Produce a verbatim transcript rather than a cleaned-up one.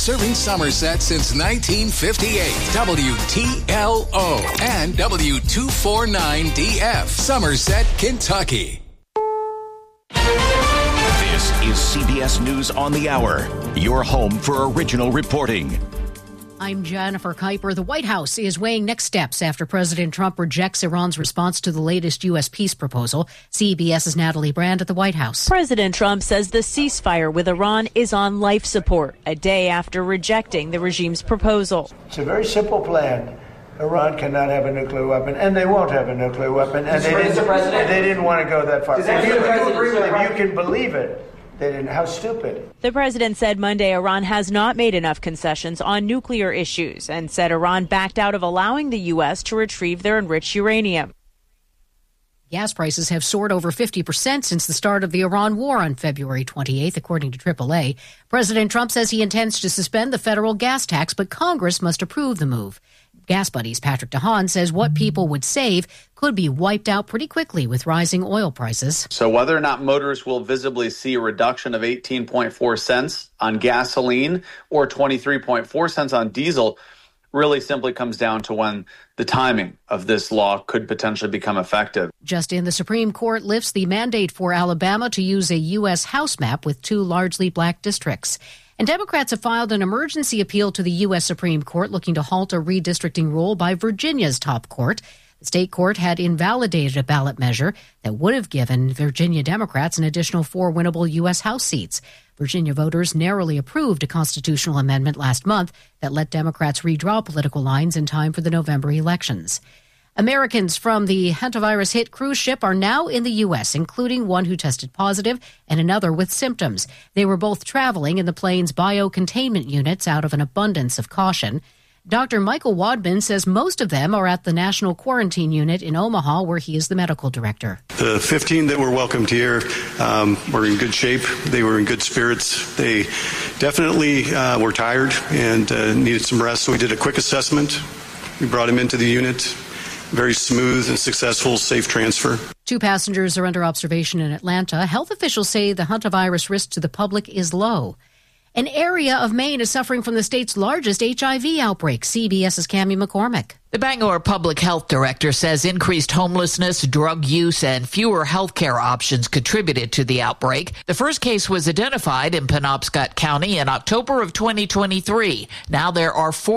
Serving Somerset since nineteen fifty-eight. W T L O and W two forty-nine D F. Somerset, Kentucky. This is C B S News on the Hour, your home for original reporting. I'm Jennifer Kuiper. The White House is weighing next steps after President Trump rejects Iran's response to the latest U S peace proposal. CBS's Natalie Brand at the White House. President Trump says the ceasefire with Iran is on life support, a day after rejecting the regime's proposal. It's a very simple plan. Iran cannot have a nuclear weapon, and they won't have a nuclear weapon, and they didn't, they didn't want to go that far. If you, if you can believe it, they didn't. How stupid. The president said Monday Iran has not made enough concessions on nuclear issues and said Iran backed out of allowing the U S to retrieve their enriched uranium. Gas prices have soared over fifty percent since the start of the Iran war on February twenty-eighth, according to triple A. President Trump says he intends to suspend the federal gas tax, but Congress must approve the move. Gas Buddies' Patrick DeHaan says what people would save could be wiped out pretty quickly with rising oil prices. So whether or not motorists will visibly see a reduction of eighteen point four cents on gasoline or twenty-three point four cents on diesel really simply comes down to when the timing of this law could potentially become effective. Just in, the Supreme Court lifts the mandate for Alabama to use a U S House map with two largely black districts. And Democrats have filed an emergency appeal to the U S Supreme Court looking to halt a redistricting rule by Virginia's top court. The state court had invalidated a ballot measure that would have given Virginia Democrats an additional four winnable U S House seats. Virginia voters narrowly approved a constitutional amendment last month that let Democrats redraw political lines in time for the November elections. Americans from the hantavirus-hit cruise ship are now in the U S, including one who tested positive and another with symptoms. They were both traveling in the plane's biocontainment units out of an abundance of caution. Doctor Michael Wadman says most of them are at the National Quarantine Unit in Omaha, where he is the medical director. The fifteen that were welcomed here um, were in good shape. They were in good spirits. They definitely uh, were tired and uh, needed some rest, so we did a quick assessment. We brought them into the unit. Very smooth and successful, safe transfer. Two passengers are under observation in Atlanta. Health officials say the hantavirus risk to the public is low. An area of Maine is suffering from the state's largest H I V outbreak. CBS's Cammie McCormick. The Bangor Public Health Director says increased homelessness, drug use, and fewer health care options contributed to the outbreak. The first case was identified in Penobscot County in October of twenty twenty-three. Now there are four